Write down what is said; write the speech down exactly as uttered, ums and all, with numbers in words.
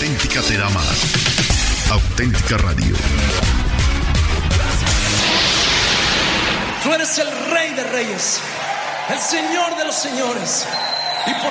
auténtica te da más. Auténtica Radio. Tú eres el Rey de Reyes, el Señor de los señores. Y por